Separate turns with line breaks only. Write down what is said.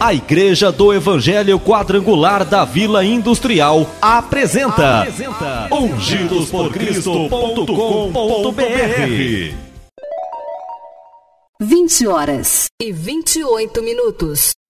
A Igreja do Evangelho Quadrangular da Vila Industrial apresenta ungidosporcristo.com.br.
20h28.